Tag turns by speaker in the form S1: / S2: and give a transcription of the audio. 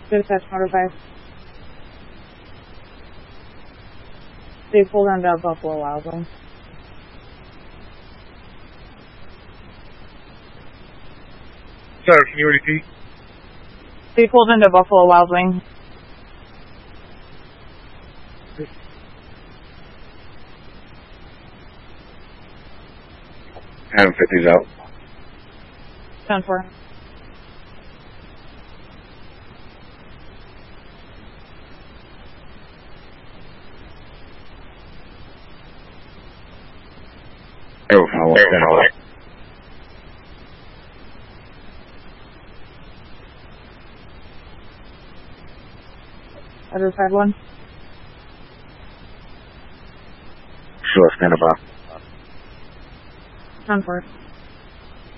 S1: Dispatch Motor 5. They pulled on to Buffalo Wild Wings.
S2: Sorry, can you repeat?
S1: They pulled into Buffalo Wild Wings.
S3: Adam 50's out.
S1: 10-4.
S3: Arrow follow.
S1: Edward 5-1.
S3: Sure, stand by.
S1: 10-4.